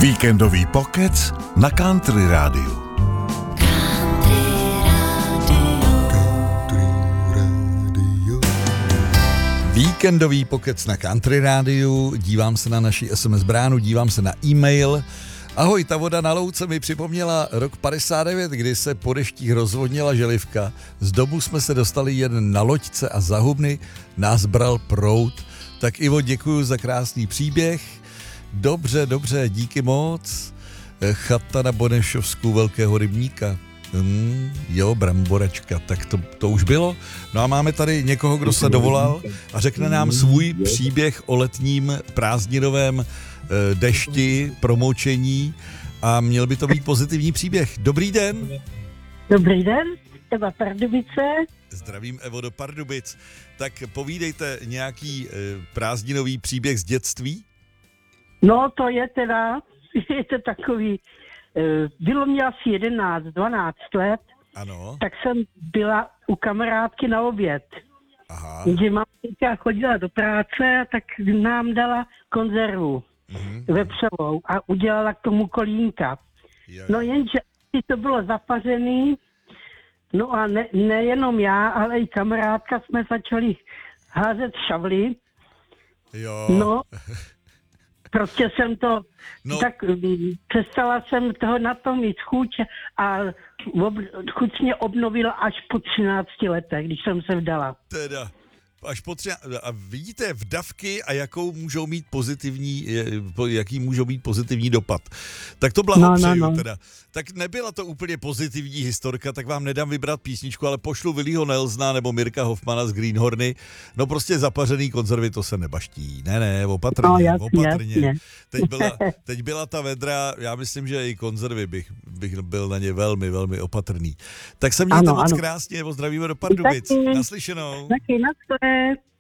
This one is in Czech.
Víkendový pokec na Country rádiu. Víkendový pokec na Country rádiu, dívám se na naši SMS bránu, dívám se na e-mail. Ahoj, ta voda na louce mi připomněla rok 59, kdy se po deštích rozvodnila želivka. Z domu jsme se dostali jen na loďce a za hubny nás bral proud. Tak Ivo, děkuju za krásný příběh. Dobře, díky moc. Chata na Bonešovsku Velkého rybníka. Jo, bramboračka, tak to už bylo. No a máme tady někoho, kdo se dovolal a řekne nám svůj příběh o letním prázdninovém dešti, promoučení a měl by to být pozitivní příběh. Dobrý den. Dobrý den, Eva Pardubice. Zdravím, Evo, do Pardubic. Tak povídejte nějaký prázdninový příběh z dětství? No to je to takový, bylo mě asi 11-12 let, Ano. tak jsem byla u kamarádky na oběd. Aha. Že maminka chodila do práce, tak nám dala konzervu vepřovou a udělala k tomu kolínka. No jenže to bylo zapařený, no a nejenom já, ale i kamarádka jsme začali házet šavly. Jo. No, prostě jsem to, tak přestala jsem toho na to mít chuť a chuť mě obnovila až po 13 letech, když jsem se vdala. Teda, až po a vidíte vdavky a jaký můžou mít pozitivní dopad. Tak to blahopřeju teda. Tak nebyla to úplně pozitivní historka, tak vám nedám vybrat písničku, ale pošlu Willyho Nelsona nebo Mirka Hoffmana z Greenhorny. No prostě zapařený konzervy, to se nebaští. Ne, opatrně, opatrně. Teď byla ta vedra, já myslím, že i konzervy bych byl na ně velmi, velmi opatrný. Tak se mějte moc krásně, pozdravíme do Pardubic. Naslyšenou. Taky, naschle.